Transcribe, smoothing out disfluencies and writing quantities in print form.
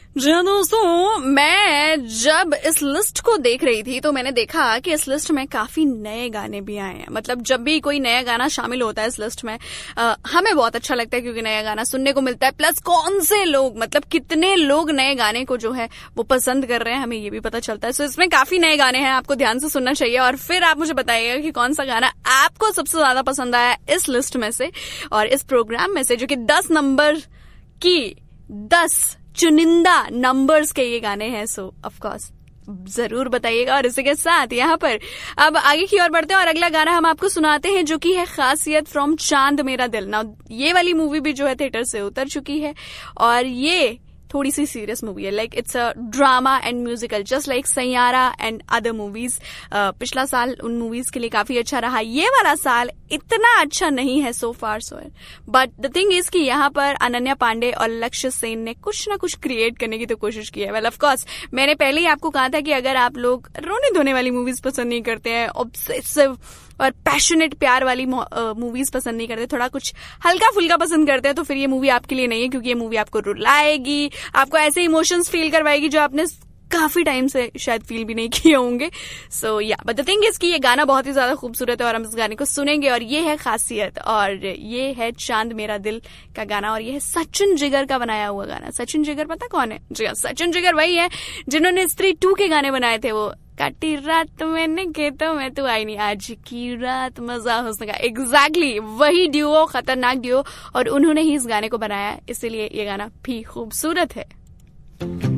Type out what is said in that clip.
जी हाँ दोस्तों, मैं जब इस लिस्ट को देख रही थी तो मैंने देखा कि इस लिस्ट में काफी नए गाने भी आए हैं। मतलब जब भी कोई नया गाना शामिल होता है इस लिस्ट में हमें बहुत अच्छा लगता है क्योंकि नया गाना सुनने को मिलता है। प्लस कौन से लोग, मतलब कितने लोग नए गाने को जो है वो पसंद कर रहे हैं, हमें ये भी पता चलता है। सो इसमें काफी नए गाने हैं, आपको ध्यान से सुनना चाहिए और फिर आप मुझे बताइएगा कि कौन सा गाना आपको सबसे ज्यादा पसंद आया इस लिस्ट में से और इस प्रोग्राम में से, जो कि 10 नंबर की 10 चुनिंदा नंबर्स के ये गाने हैं। सो ऑफ कोर्स जरूर बताइएगा। और इसी के साथ यहाँ पर अब आगे की ओर बढ़ते हैं और अगला गाना हम आपको सुनाते हैं जो कि है खासियत फ्रॉम चांद मेरा दिल। ना ये वाली मूवी भी जो है थिएटर से उतर चुकी है और ये थोड़ी सी सीरियस मूवी है। Like it's a drama and musical just like Saiyaara and other movies. पिछला साल उन मूवीज के लिए काफी अच्छा रहा, ये वाला साल इतना अच्छा नहीं है सो फार सो। बट द थिंग इज कि यहाँ पर अनन्या पांडे और लक्ष्य सेन ने कुछ ना कुछ क्रिएट करने की तो कोशिश की है। वेल ऑफ कोर्स मैंने पहले ही आपको कहा था कि अगर आप लोग रोने धोने वाली मूवीज पसंद नहीं करते हैं, ऑब्सेसिव और पैशनेट प्यार वाली मूवीज पसंद नहीं करते, थोड़ा कुछ हल्का फुल्का पसंद करते हैं, तो फिर ये मूवी आपके लिए नहीं है क्योंकि ये मूवी आपको रुलाएगी, आपको ऐसे इमोशंस फील करवाएगी जो आपने काफी टाइम से शायद फील भी नहीं किए होंगे। सो या बट द थिंग इज कि ये गाना बहुत ही ज्यादा खूबसूरत है और हम इस गाने को सुनेंगे और ये है खासियत और ये है चांद मेरा दिल का गाना और ये है सचिन जिगर का बनाया हुआ गाना। सचिन जिगर पता कौन है? जी हाँ, सचिन जिगर वही है जिन्होंने स्त्री 2 के गाने बनाए थे। वो काटी रात मैंने खेतों में तू आई नहीं, आज की रात मजा हुस्न का। एग्जैक्टली वही ड्यूओ, खतरनाक ड्यूओ, और उन्होंने ही इस गाने को बनाया, इसीलिए ये गाना भी खूबसूरत है।